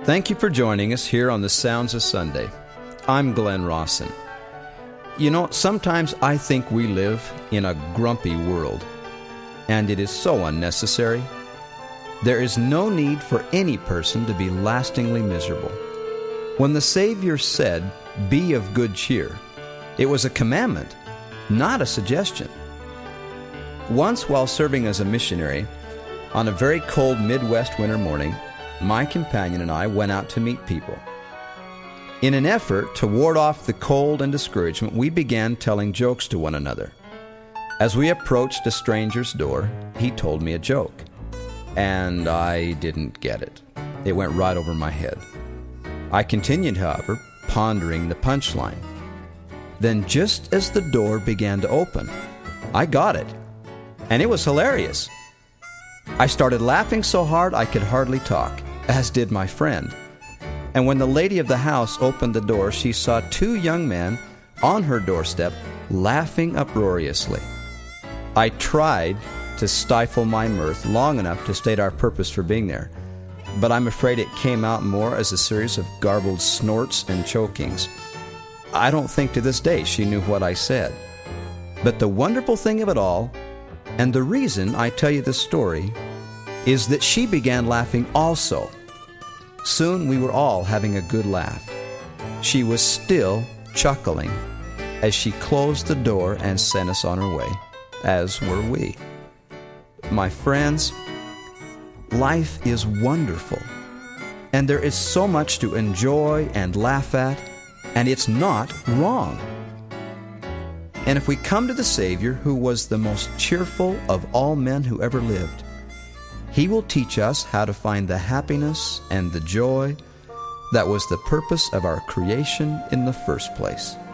Thank you for joining us here on the Sounds of Sunday. I'm Glenn Rawson. You know, sometimes I think we live in a grumpy world, and it is so unnecessary. There is no need for any person to be lastingly miserable. When the Savior said, "Be of good cheer," it was a commandment, not a suggestion. Once while serving as a missionary, on a very cold Midwest winter morning, my companion and I went out to meet people. In an effort to ward off the cold and discouragement, we began telling jokes to one another. As we approached a stranger's door, he told me a joke, and I didn't get it. It went right over my head. I continued, however, pondering the punchline. Then just as the door began to open, I got it, and it was hilarious. I started laughing so hard I could hardly talk, as did my friend. And when the lady of the house opened the door, she saw two young men on her doorstep laughing uproariously. I tried to stifle my mirth long enough to state our purpose for being there, but I'm afraid it came out more as a series of garbled snorts and chokings. I don't think to this day she knew what I said. But the wonderful thing of it all, and the reason I tell you this story, is that she began laughing also. Soon we were all having a good laugh. She was still chuckling as she closed the door and sent us on her way, as were we. My friends, life is wonderful, and there is so much to enjoy and laugh at, and it's not wrong. And if we come to the Savior, who was the most cheerful of all men who ever lived, He will teach us how to find the happiness and the joy that was the purpose of our creation in the first place.